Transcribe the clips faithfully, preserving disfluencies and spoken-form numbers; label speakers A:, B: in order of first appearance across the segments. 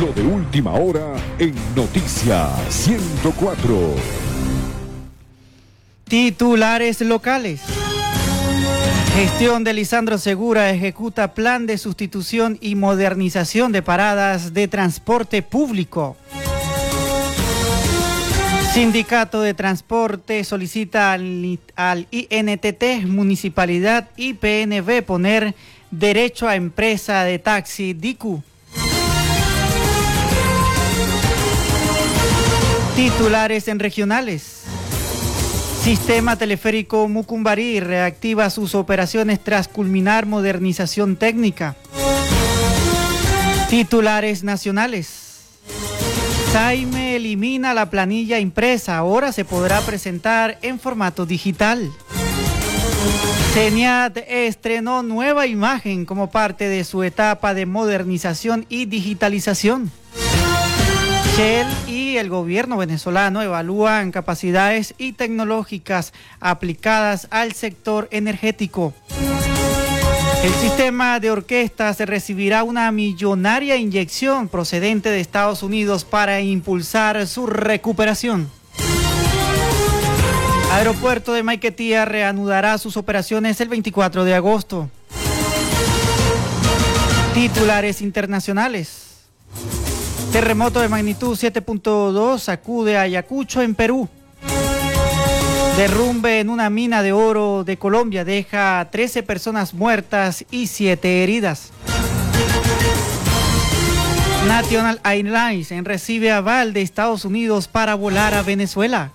A: Lo de última hora en Noticias ciento cuatro.
B: Titulares locales. Gestión de Lisandro Segura ejecuta plan de sustitución y modernización de paradas de transporte público. Sindicato de Transporte solicita al, al I N T T, Municipalidad y P N B poner derecho a empresa de taxi D I C U. Titulares en regionales. Sistema teleférico Mucumbarí reactiva sus operaciones tras culminar modernización técnica. Titulares nacionales. Saime elimina la planilla impresa, ahora se podrá presentar en formato digital. CENIAT estrenó nueva imagen como parte de su etapa de modernización y digitalización. Shell y el gobierno venezolano evalúan capacidades y tecnológicas aplicadas al sector energético. El sistema de orquestas recibirá una millonaria inyección procedente de Estados Unidos para impulsar su recuperación. Aeropuerto de Maiquetía reanudará sus operaciones el veinticuatro de agosto. Titulares internacionales. Terremoto de magnitud siete punto dos sacude a Ayacucho en Perú. Derrumbe en una mina de oro de Colombia deja trece personas muertas y siete heridas. National Airlines recibe aval de Estados Unidos para volar a Venezuela.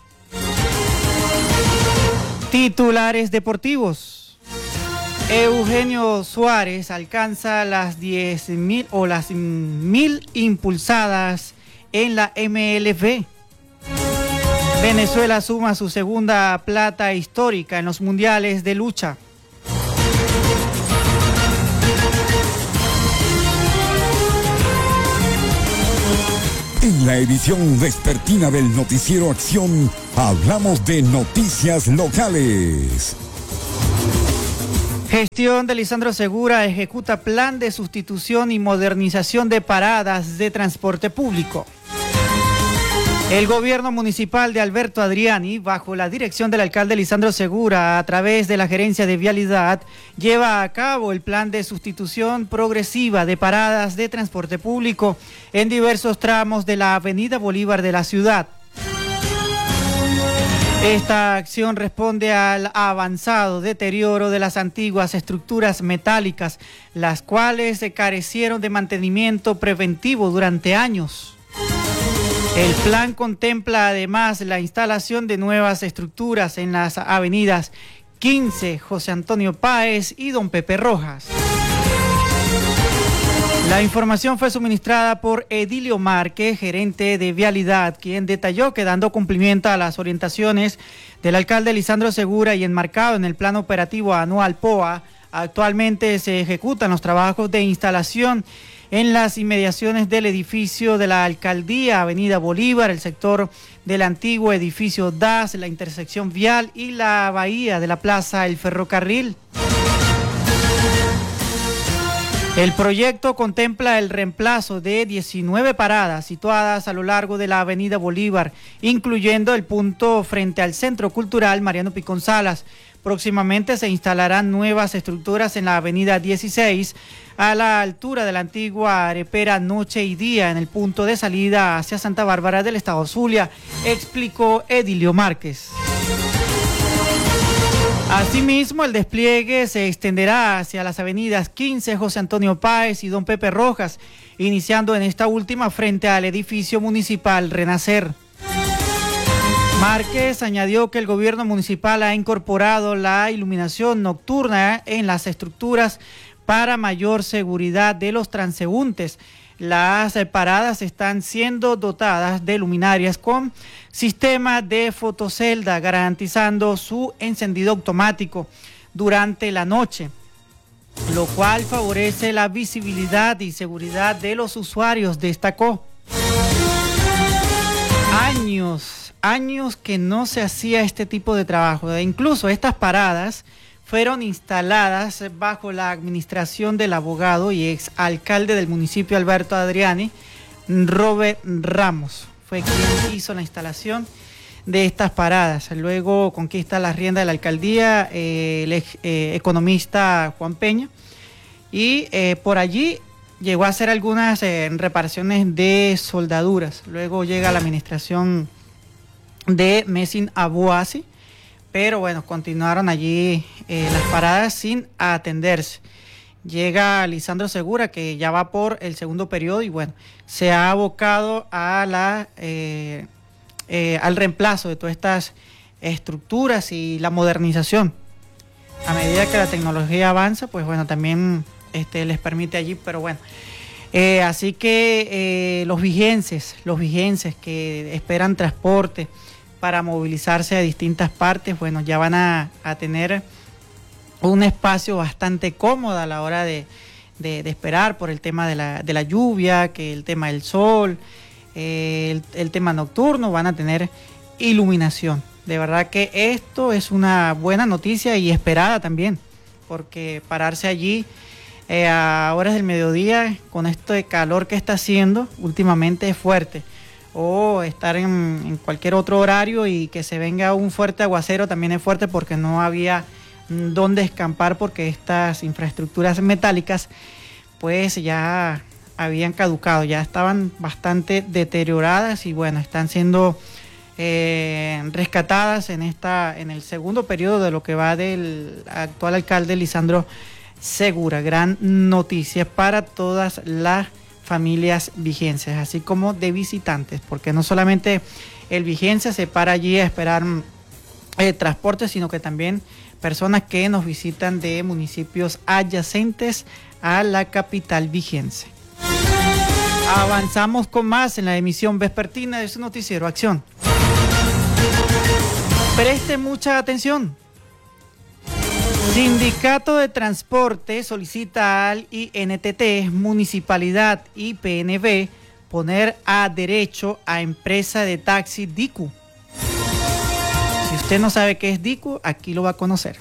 B: Titulares deportivos. Eugenio Suárez alcanza las diez mil o las mil impulsadas en la M L B. Venezuela suma su segunda plata histórica en los mundiales de lucha.
A: En la edición vespertina del Noticiero Acción, hablamos de noticias locales.
B: Gestión de Lisandro Segura ejecuta plan de sustitución y modernización de paradas de transporte público. El gobierno municipal de Alberto Adriani, bajo la dirección del alcalde Lisandro Segura, a través de la gerencia de vialidad, lleva a cabo el plan de sustitución progresiva de paradas de transporte público en diversos tramos de la avenida Bolívar de la ciudad. Esta acción responde al avanzado deterioro de las antiguas estructuras metálicas, las cuales se carecieron de mantenimiento preventivo durante años. El plan contempla además la instalación de nuevas estructuras en las avenidas quince, José Antonio Páez y Don Pepe Rojas. La información fue suministrada por Edilio Márquez, gerente de Vialidad, quien detalló que dando cumplimiento a las orientaciones del alcalde Lisandro Segura y enmarcado en el Plan Operativo Anual P O A, actualmente se ejecutan los trabajos de instalación en las inmediaciones del edificio de la Alcaldía, Avenida Bolívar, el sector del antiguo edificio D A S, la intersección vial y la bahía de la Plaza El Ferrocarril. El proyecto contempla el reemplazo de diecinueve paradas situadas a lo largo de la avenida Bolívar, incluyendo el punto frente al Centro Cultural Mariano Picón Salas. Próximamente se instalarán nuevas estructuras en la avenida dieciséis, a la altura de la antigua arepera Noche y Día, en el punto de salida hacia Santa Bárbara del Estado Zulia, explicó Edilio Márquez. Asimismo, el despliegue se extenderá hacia las avenidas quince, José Antonio Páez y Don Pepe Rojas, iniciando en esta última frente al edificio municipal Renacer. Márquez añadió que el gobierno municipal ha incorporado la iluminación nocturna en las estructuras para mayor seguridad de los transeúntes. Las paradas están siendo dotadas de luminarias con sistema de fotocelda, garantizando su encendido automático durante la noche, lo cual favorece la visibilidad y seguridad de los usuarios, destacó. Años, años que no se hacía este tipo de trabajo. E incluso estas paradas fueron instaladas bajo la administración del abogado y ex alcalde del municipio Alberto Adriani, Robert Ramos. Fue quien hizo la instalación de estas paradas. Luego conquista la rienda de la alcaldía eh, el ex, eh, economista Juan Peña, y eh, por allí llegó a hacer algunas eh, reparaciones de soldaduras. Luego llega la administración de Messin Abuasi, pero bueno, continuaron allí eh, las paradas sin atenderse. Llega Lisandro Segura, que ya va por el segundo periodo, y bueno, se ha abocado a la eh, eh, al reemplazo de todas estas estructuras y la modernización. A medida que la tecnología avanza, pues bueno, también este, les permite allí, pero bueno. Eh, así que eh, los vigenses, los vigenses que esperan transporte para movilizarse a distintas partes, bueno, ya van a, a tener un espacio bastante cómodo a la hora de, de, de esperar por el tema de la, de la lluvia, que el tema del sol, eh, el, el tema nocturno, van a tener iluminación. De verdad que esto es una buena noticia y esperada también, porque pararse allí eh, a horas del mediodía con este calor que está haciendo últimamente es fuerte, o estar en, en cualquier otro horario y que se venga un fuerte aguacero también es fuerte, porque no había dónde escampar, porque estas infraestructuras metálicas pues ya habían caducado, ya estaban bastante deterioradas y bueno, están siendo eh, rescatadas en esta en el segundo periodo de lo que va del actual alcalde Lisandro Segura. Gran noticia para todas las familias vigenses, así como de visitantes, porque no solamente el vigense se para allí a esperar eh, transporte, sino que también personas que nos visitan de municipios adyacentes a la capital vigense. Avanzamos con más en la emisión vespertina de su noticiero Acción. Preste mucha atención. Sindicato de Transporte solicita al I N T T, Municipalidad y P N V poner a derecho a empresa de taxi DICU. Si usted no sabe qué es DICU, aquí lo va a conocer.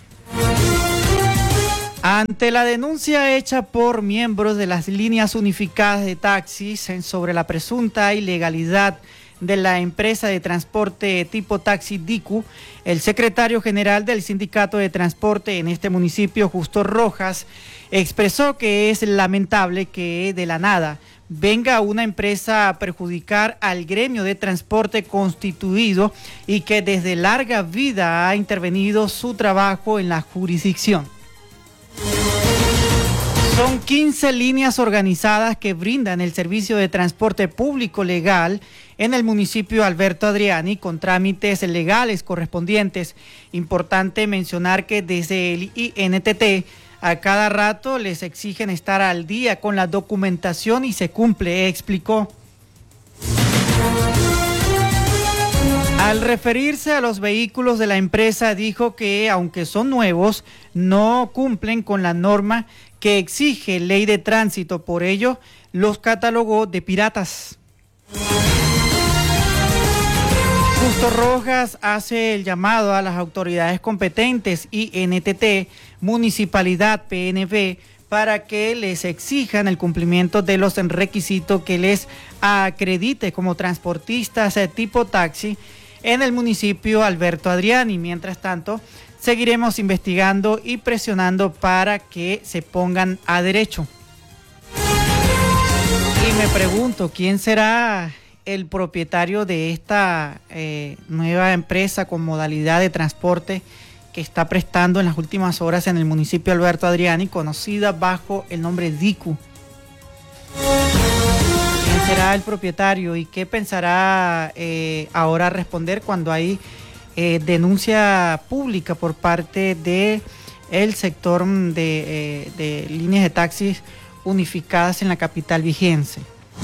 B: Ante la denuncia hecha por miembros de las líneas unificadas de taxis sobre la presunta ilegalidad de la empresa de transporte tipo taxi DICU, el secretario general del Sindicato de Transporte en este municipio, Justo Rojas, expresó que es lamentable que de la nada venga una empresa a perjudicar al gremio de transporte constituido y que desde larga vida ha intervenido su trabajo en la jurisdicción. Son quince líneas organizadas que brindan el servicio de transporte público legal en el municipio Alberto Adriani con trámites legales correspondientes. Importante mencionar que desde el I N T T a cada rato les exigen estar al día con la documentación y se cumple, explicó. Al referirse a los vehículos de la empresa, dijo que aunque son nuevos, no cumplen con la norma que exige ley de tránsito, por ello los catalogó de piratas. Justo Rojas hace el llamado a las autoridades competentes, I N T T, Municipalidad, P N V, para que les exijan el cumplimiento de los requisitos que les acredite como transportistas tipo taxi en el municipio Alberto Adriani. Mientras tanto, seguiremos investigando y presionando para que se pongan a derecho. Y me pregunto, ¿quién será el propietario de esta eh, nueva empresa con modalidad de transporte que está prestando en las últimas horas en el municipio Alberto Adriani, conocida bajo el nombre DICU? ¿Quién será el propietario y qué pensará eh, ahora responder cuando hay eh, denuncia pública por parte de el sector de, eh, de líneas de taxis unificadas en la capital vigense?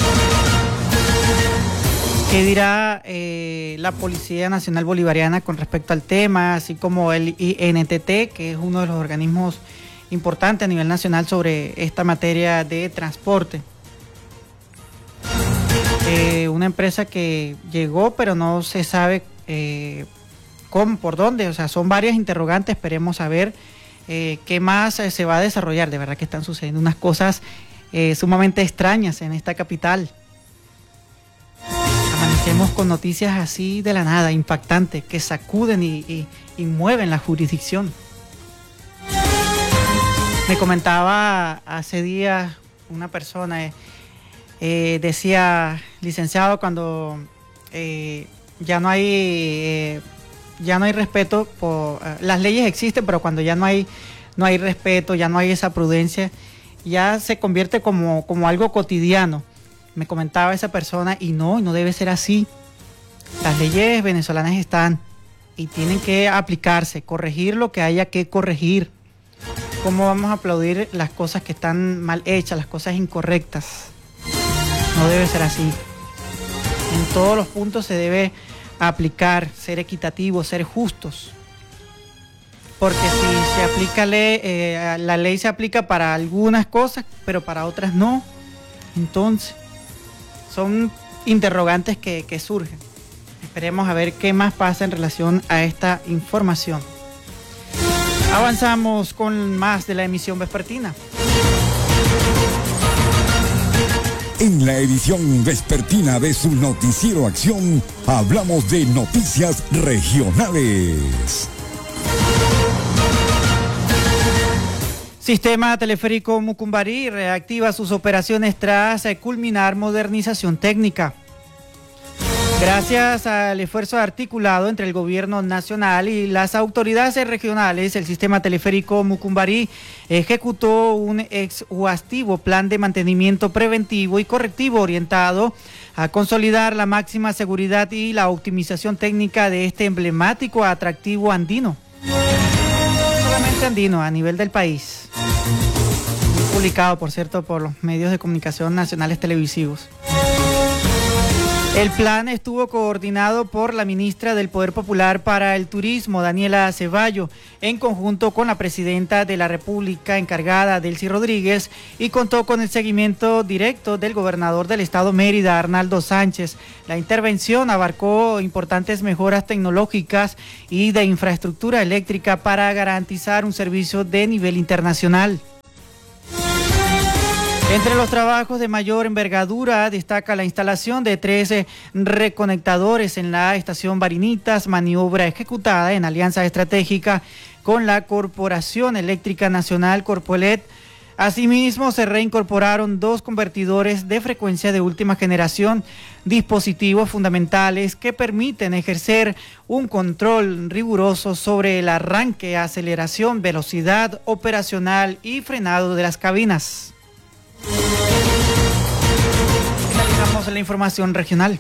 B: ¿Qué dirá eh, la Policía Nacional Bolivariana con respecto al tema, así como el I N T T, que es uno de los organismos importantes a nivel nacional sobre esta materia de transporte? Eh, una empresa que llegó, pero no se sabe eh, cómo, por dónde, o sea, son varias interrogantes. Esperemos saber eh, qué más eh, se va a desarrollar. De verdad que están sucediendo unas cosas eh, sumamente extrañas en esta capital. Comencemos con noticias así de la nada, impactantes, que sacuden y, y, y mueven la jurisdicción. Me comentaba hace días una persona, eh, eh, decía, licenciado, cuando eh, ya no hay eh, ya no hay respeto por eh, las leyes existen, pero cuando ya no hay no hay respeto, ya no hay esa prudencia, ya se convierte como, como algo cotidiano. Me comentaba esa persona, y no, no debe ser así. Las leyes venezolanas están y tienen que aplicarse, corregir lo que haya que corregir. ¿Cómo vamos a aplaudir las cosas que están mal hechas, las cosas incorrectas? No debe ser así. En todos los puntos se debe aplicar, ser equitativo, ser justos. Porque si se aplica ley, eh, la ley se aplica para algunas cosas, pero para otras no. Entonces, son interrogantes que, que surgen. Esperemos a ver qué más pasa en relación a esta información. Avanzamos con más de la emisión vespertina.
A: En la edición vespertina de su noticiero Acción, hablamos de noticias regionales.
B: Sistema Teleférico Mucumbarí reactiva sus operaciones tras culminar modernización técnica. Gracias al esfuerzo articulado entre el gobierno nacional y las autoridades regionales, el sistema teleférico Mucumbarí ejecutó un exhaustivo plan de mantenimiento preventivo y correctivo orientado a consolidar la máxima seguridad y la optimización técnica de este emblemático atractivo andino. No solamente andino, a nivel del país. Publicado, por cierto, por los medios de comunicación nacionales televisivos. El plan estuvo coordinado por la ministra del Poder Popular para el Turismo, Daniela Ceballo, en conjunto con la presidenta de la República encargada, Delcy Rodríguez, y contó con el seguimiento directo del gobernador del estado Mérida, Arnaldo Sánchez. La intervención abarcó importantes mejoras tecnológicas y de infraestructura eléctrica para garantizar un servicio de nivel internacional. Entre los trabajos de mayor envergadura destaca la instalación de trece reconectadores en la estación Barinitas, maniobra ejecutada en alianza estratégica con la Corporación Eléctrica Nacional, Corpoelet. Asimismo, se reincorporaron dos convertidores de frecuencia de última generación, dispositivos fundamentales que permiten ejercer un control riguroso sobre el arranque, aceleración, velocidad operacional y frenado de las cabinas. Finalizamos la información regional.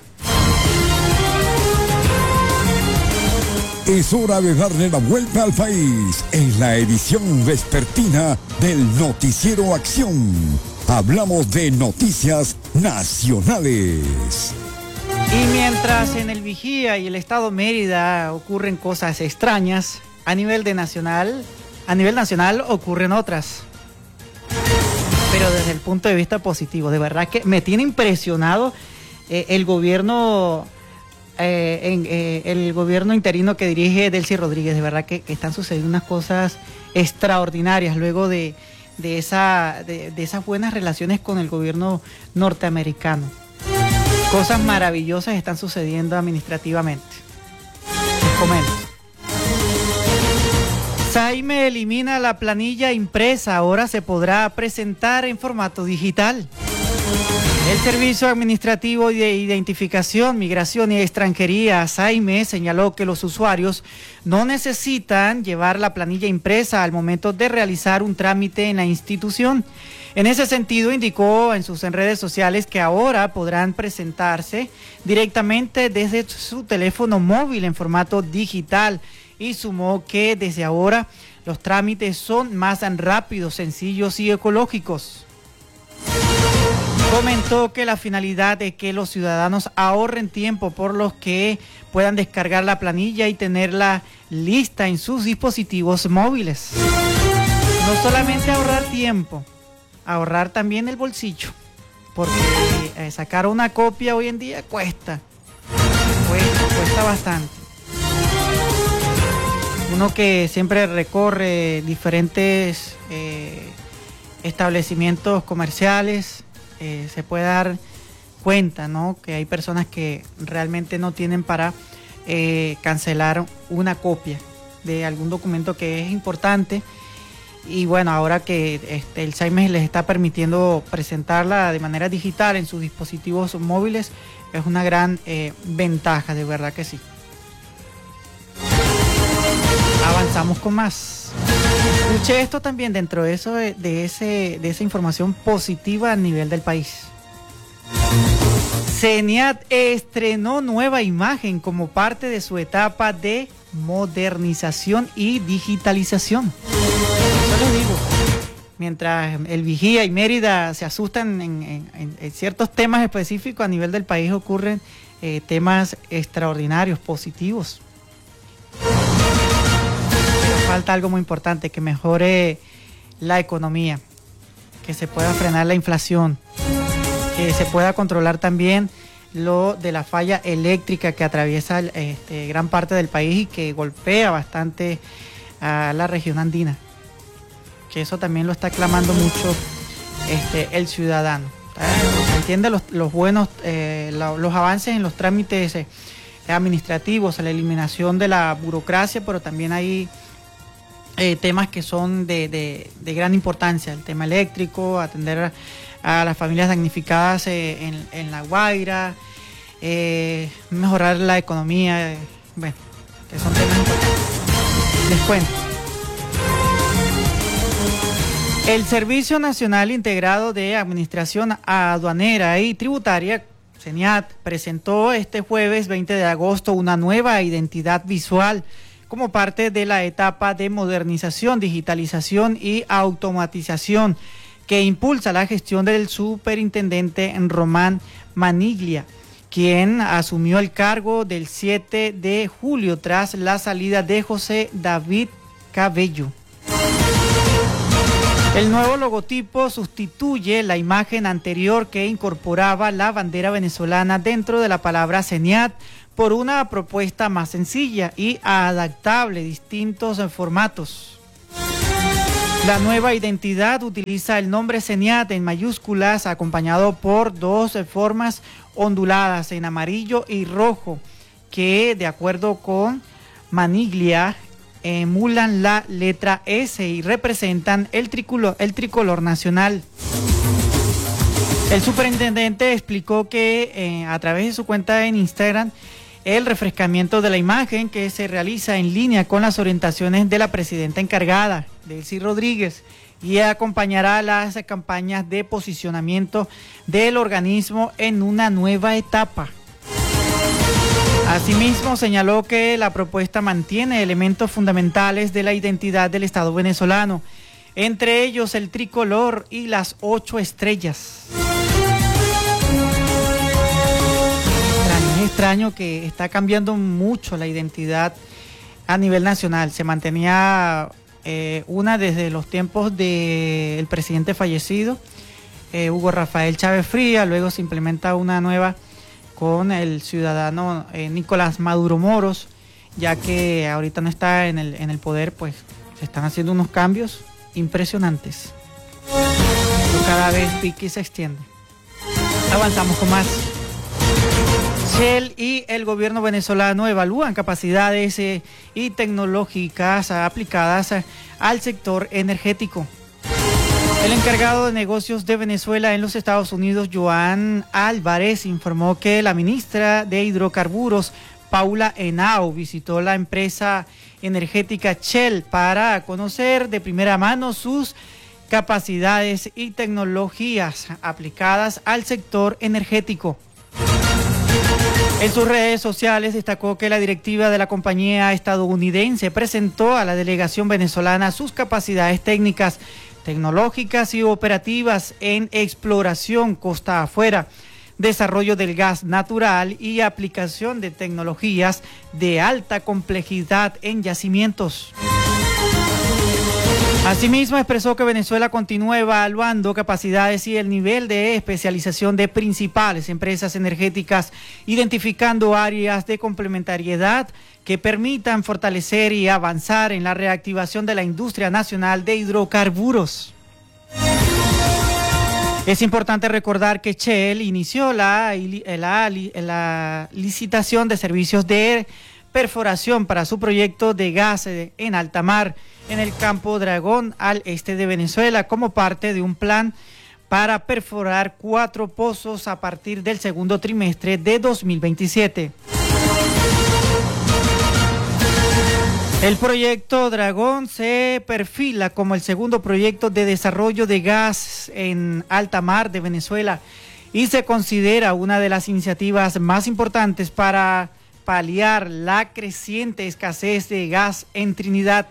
A: Es hora de darle la vuelta al país en la edición vespertina del noticiero Acción. Hablamos de noticias nacionales.
B: Y mientras en el Vigía y el estado Mérida ocurren cosas extrañas, a nivel de nacional, a nivel nacional ocurren otras. Pero desde el punto de vista positivo, de verdad que me tiene impresionado eh, el gobierno eh, en, eh, el gobierno interino que dirige Delcy Rodríguez. De verdad que, que están sucediendo unas cosas extraordinarias luego de, de, esa, de, de esas buenas relaciones con el gobierno norteamericano. Cosas maravillosas están sucediendo administrativamente. Les comento. Saime elimina la planilla impresa, ahora se podrá presentar en formato digital. El Servicio Administrativo de Identificación, Migración y Extranjería, Saime, señaló que los usuarios no necesitan llevar la planilla impresa al momento de realizar un trámite en la institución. En ese sentido, indicó en sus redes sociales que ahora podrán presentarse directamente desde su teléfono móvil en formato digital. Y sumó que desde ahora los trámites son más rápidos, sencillos y ecológicos. Comentó que la finalidad es que los ciudadanos ahorren tiempo, por los que puedan descargar la planilla y tenerla lista en sus dispositivos móviles. No solamente ahorrar tiempo, ahorrar también el bolsillo, porque eh, sacar una copia hoy en día cuesta, cuesta, cuesta bastante. Uno que siempre recorre diferentes eh, establecimientos comerciales, eh, se puede dar cuenta, ¿no? Que hay personas que realmente no tienen para eh, cancelar una copia de algún documento que es importante. Y bueno, ahora que este, el SAIMES les está permitiendo presentarla de manera digital en sus dispositivos móviles, es una gran eh, ventaja, de verdad que sí. Avanzamos con más. Escuché esto también dentro de eso, de, de, ese, de esa información positiva a nivel del país. CENIAT estrenó nueva imagen como parte de su etapa de modernización y digitalización. Eso les digo. Mientras el Vigía y Mérida se asustan en, en, en ciertos temas específicos, a nivel del país ocurren eh, temas extraordinarios, positivos. Pero falta algo muy importante, que mejore la economía, que se pueda frenar la inflación, que se pueda controlar también lo de la falla eléctrica que atraviesa este, gran parte del país y que golpea bastante a la región andina, que eso también lo está clamando mucho este, el ciudadano. Se entiende los, los buenos, eh, la, los avances en los trámites eh, administrativos, la eliminación de la burocracia, pero también hay eh, temas que son de, de, de gran importancia, el tema eléctrico, atender a, a las familias damnificadas eh, en, en La Guaira, eh, mejorar la economía, eh, bueno, que son temas importantes. Les cuento. El Servicio Nacional Integrado de Administración Aduanera y Tributaria, CENIAT, presentó este jueves veinte de agosto una nueva identidad visual como parte de la etapa de modernización, digitalización y automatización que impulsa la gestión del superintendente Román Maniglia, quien asumió el cargo del siete de julio tras la salida de José David Cabello. El nuevo logotipo sustituye la imagen anterior que incorporaba la bandera venezolana dentro de la palabra CENIAT por una propuesta más sencilla y adaptable a distintos formatos. La nueva identidad utiliza el nombre CENIAT en mayúsculas acompañado por dos formas onduladas en amarillo y rojo que, de acuerdo con Maniglia, emulan la letra S y representan el tricolor, el tricolor nacional. El superintendente explicó que eh, a través de su cuenta en Instagram, el refrescamiento de la imagen que se realiza en línea con las orientaciones de la presidenta encargada, Delcy Rodríguez, y acompañará las campañas de posicionamiento del organismo en una nueva etapa. Asimismo, señaló que la propuesta mantiene elementos fundamentales de la identidad del Estado venezolano, entre ellos el tricolor y las ocho estrellas. Extraño, es extraño que está cambiando mucho la identidad a nivel nacional. Se mantenía eh, una desde los tiempos del presidente fallecido, eh, Hugo Rafael Chávez Fría, luego se implementa una nueva con el ciudadano eh, Nicolás Maduro Moros, ya que ahorita no está en el, en el poder, pues se están haciendo unos cambios impresionantes. Cada vez Piqui se extiende. Avanzamos con más. Shell y el gobierno venezolano evalúan capacidades eh, y tecnológicas aplicadas eh, al sector energético. El encargado de negocios de Venezuela en los Estados Unidos, Joan Álvarez, informó que la ministra de Hidrocarburos, Paula Henao, visitó la empresa energética Shell para conocer de primera mano sus capacidades y tecnologías aplicadas al sector energético. En sus redes sociales destacó que la directiva de la compañía estadounidense presentó a la delegación venezolana sus capacidades técnicas, tecnológicas y operativas en exploración costa afuera, desarrollo del gas natural y aplicación de tecnologías de alta complejidad en yacimientos. Asimismo, expresó que Venezuela continúa evaluando capacidades y el nivel de especialización de principales empresas energéticas, identificando áreas de complementariedad que permitan fortalecer y avanzar en la reactivación de la industria nacional de hidrocarburos. Es importante recordar que Shell inició la, la, la licitación de servicios de perforación para su proyecto de gas en alta mar en el campo Dragón al este de Venezuela como parte de un plan para perforar cuatro pozos a partir del segundo trimestre de dos mil veintisiete. El proyecto Dragón se perfila como el segundo proyecto de desarrollo de gas en alta mar de Venezuela y se considera una de las iniciativas más importantes para paliar la creciente escasez de gas en Trinidad.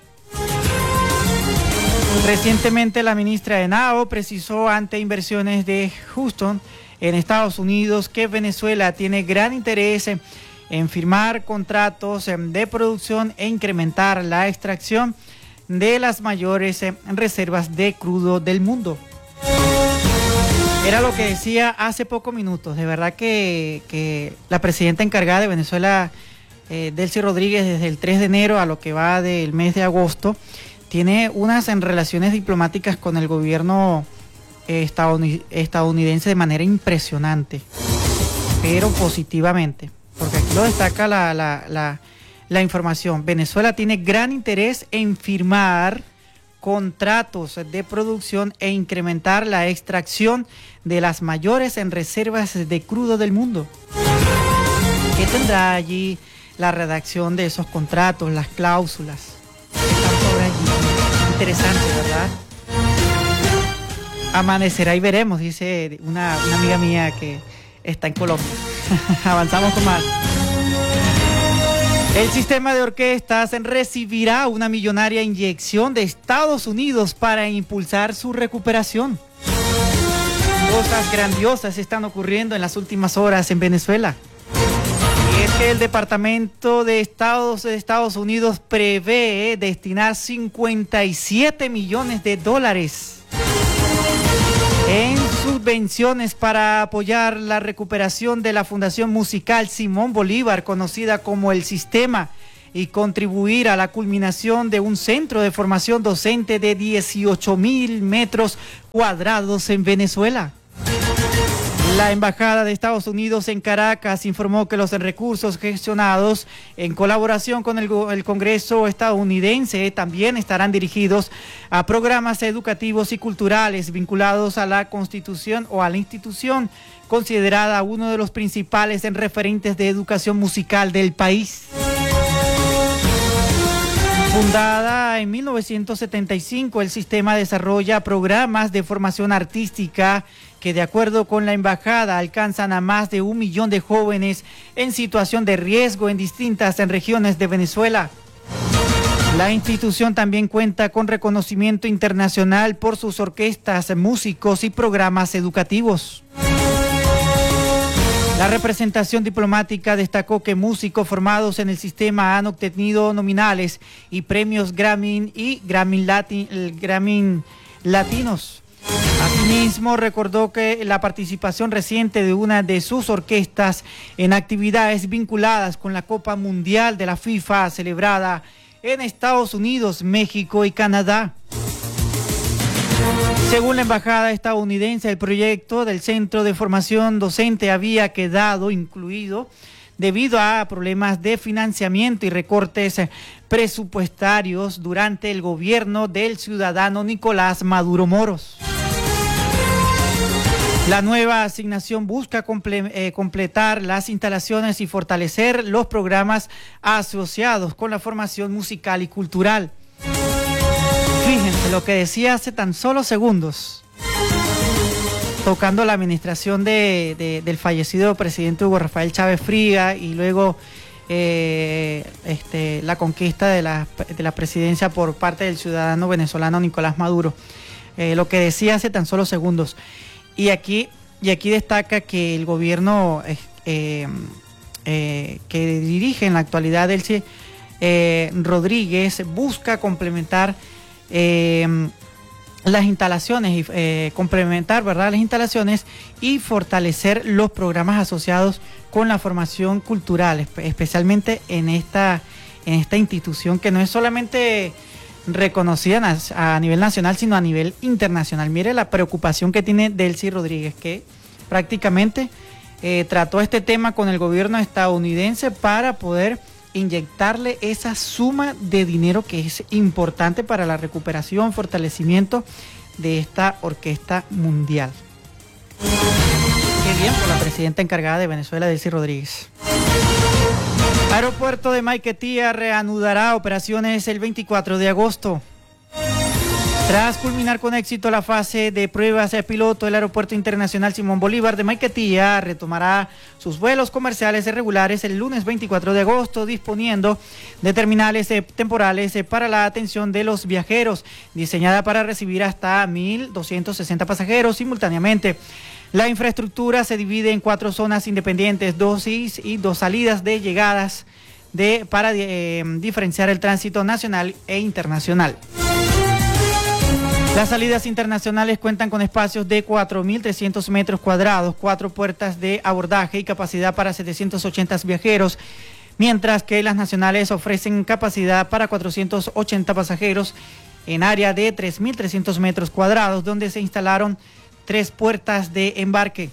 B: Recientemente la ministra de Nao precisó ante Inversiones de Houston en Estados Unidos que Venezuela tiene gran interés en en firmar contratos de producción e incrementar la extracción de las mayores reservas de crudo del mundo. Era lo que decía hace pocos minutos. De verdad que, que la presidenta encargada de Venezuela, eh, Delcy Rodríguez, desde el tres de enero a lo que va del mes de agosto, tiene unas en relaciones diplomáticas con el gobierno eh, estadounid- estadounidense de manera impresionante, pero positivamente. Porque aquí lo destaca la, la, la, la información. Venezuela tiene gran interés en firmar contratos de producción e incrementar la extracción de las mayores en reservas de crudo del mundo. ¿Qué tendrá allí la redacción de esos contratos, las cláusulas? Están por allí. Interesante, ¿verdad? Amanecerá y veremos, dice una, una amiga mía que está en Colombia. Avanzamos con más. El sistema de orquestas recibirá una millonaria inyección de Estados Unidos para impulsar su recuperación. Cosas grandiosas están ocurriendo en las últimas horas en Venezuela. Y es que el Departamento de Estados de Estados Unidos prevé destinar cincuenta y siete millones de dólares en subvenciones para apoyar la recuperación de la Fundación Musical Simón Bolívar, conocida como El Sistema, y contribuir a la culminación de un centro de formación docente de dieciocho mil metros cuadrados en Venezuela. La Embajada de Estados Unidos en Caracas informó que los recursos gestionados en colaboración con el, el Congreso estadounidense también estarán dirigidos a programas educativos y culturales vinculados a la Constitución o a la institución considerada uno de los principales referentes de educación musical del país. Fundada en mil novecientos setenta y cinco, el sistema desarrolla programas de formación artística que, de acuerdo con la embajada, alcanzan a más de un millón de jóvenes en situación de riesgo en distintas regiones de Venezuela. La institución también cuenta con reconocimiento internacional por sus orquestas, músicos y programas educativos. La representación diplomática destacó que músicos formados en el sistema han obtenido nominales y premios Grammy y Grammy, Latin, Grammy Latinos. Asimismo, recordó que la participación reciente de una de sus orquestas en actividades vinculadas con la Copa Mundial de la FIFA celebrada en Estados Unidos, México y Canadá. Según la embajada estadounidense, el proyecto del Centro de Formación Docente había quedado incluido debido a problemas de financiamiento y recortes presupuestarios durante el gobierno del ciudadano Nicolás Maduro Moros. La nueva asignación busca comple- eh, completar las instalaciones y fortalecer los programas asociados con la formación musical y cultural. Fíjense lo que decía hace tan solo segundos, tocando la administración de, de, del fallecido presidente Hugo Rafael Chávez Fría y luego eh, este, la conquista de la, de la presidencia por parte del ciudadano venezolano Nicolás Maduro. Eh, lo que decía hace tan solo segundos. Y aquí, y aquí destaca que el gobierno eh, eh, que dirige en la actualidad Delcy eh, Rodríguez busca complementar Eh, las instalaciones, eh, complementar, ¿verdad?, las instalaciones y fortalecer los programas asociados con la formación cultural, especialmente en esta, en esta institución que no es solamente reconocida a nivel nacional, sino a nivel internacional. Mire la preocupación que tiene Delcy Rodríguez, que prácticamente eh, trató este tema con el gobierno estadounidense para poder inyectarle esa suma de dinero que es importante para la recuperación, fortalecimiento de esta orquesta mundial. Qué bien por la presidenta encargada de Venezuela, Delcy Rodríguez. Aeropuerto de Maiquetía reanudará operaciones el veinticuatro de agosto. Tras culminar con éxito la fase de pruebas de piloto, el Aeropuerto Internacional Simón Bolívar de Maiquetía retomará sus vuelos comerciales regulares el lunes veinticuatro de agosto, disponiendo de terminales eh, temporales eh, para la atención de los viajeros, diseñada para recibir hasta mil doscientos sesenta pasajeros simultáneamente. La infraestructura se divide en cuatro zonas independientes, dos is y dos salidas de llegadas de, para eh, diferenciar el tránsito nacional e internacional. Las salidas internacionales cuentan con espacios de cuatro mil trescientos metros cuadrados, cuatro puertas de abordaje y capacidad para setecientos ochenta viajeros, mientras que las nacionales ofrecen capacidad para cuatrocientos ochenta pasajeros en área de tres mil trescientos metros cuadrados, donde se instalaron tres puertas de embarque.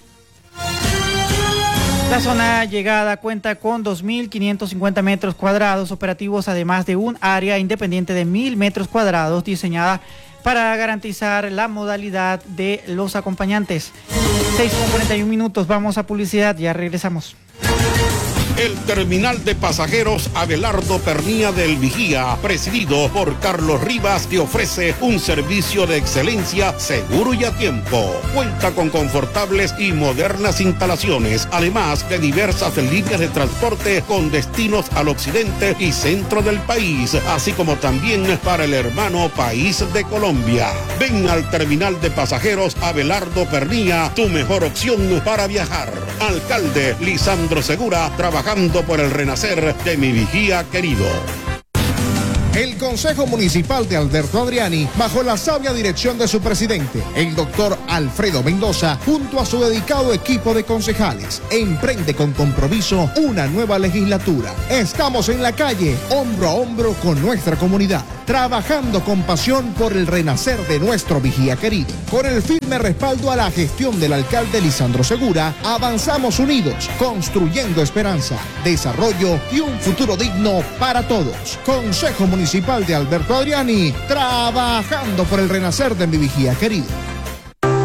B: La zona llegada cuenta con dos mil quinientos cincuenta metros cuadrados operativos, además de un área independiente de mil metros cuadrados diseñada para garantizar la modalidad de los acompañantes. seis con cuarenta y un minutos, vamos a publicidad, ya regresamos.
C: El terminal de pasajeros Abelardo Pernía del Vigía, presidido por Carlos Rivas, te ofrece un servicio de excelencia seguro y a tiempo. Cuenta con confortables y modernas instalaciones, además de diversas líneas de transporte con destinos al occidente y centro del país, así como también para el hermano país de Colombia. Ven al terminal de pasajeros Abelardo Pernía, tu mejor opción para viajar. Alcalde Lisandro Segura, trabajando por el renacer de mi Vigía querido.
D: El Consejo Municipal de Alberto Adriani, bajo la sabia dirección de su presidente, el doctor Alfredo Mendoza, junto a su dedicado equipo de concejales, emprende con compromiso una nueva legislatura. Estamos en la calle, hombro a hombro con nuestra comunidad, trabajando con pasión por el renacer de nuestro Vigía querido. Con el firme respaldo a la gestión del alcalde Lisandro Segura, avanzamos unidos, construyendo esperanza, desarrollo y un futuro digno para todos. Consejo Municipal de Alberto Adriani, trabajando por el renacer de mi Vigía querido.